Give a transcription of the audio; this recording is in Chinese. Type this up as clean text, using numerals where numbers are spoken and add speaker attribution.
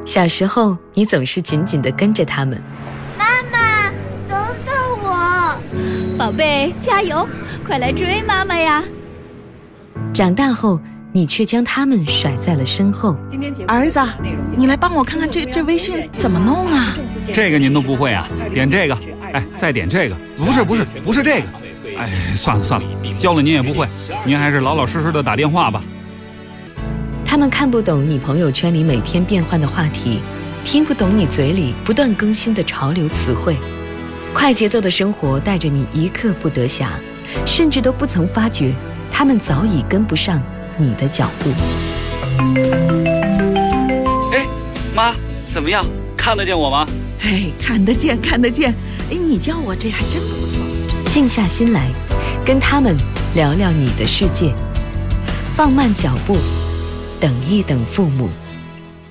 Speaker 1: 小时候，你总是紧紧地跟着他们。
Speaker 2: 妈妈，等等我！
Speaker 3: 宝贝，加油，快来追妈妈呀！
Speaker 1: 长大后，你却将他们甩在了身后。
Speaker 4: 儿子，你来帮我看看这微信怎么弄啊？
Speaker 5: 这个您都不会啊？点这个，哎，再点这个，不是这个。哎，算了，教了您也不会，您还是老老实实的打电话吧。
Speaker 1: 他们看不懂你朋友圈里每天变换的话题，听不懂你嘴里不断更新的潮流词汇。快节奏的生活带着你一刻不得暇，甚至都不曾发觉，他们早已跟不上你的脚步。
Speaker 5: 哎，妈，怎么样？看得见我吗？
Speaker 4: 哎，看得见。哎，你叫我这还真不错。
Speaker 1: 静下心来，跟他们聊聊你的世界，放慢脚步，等一等父母。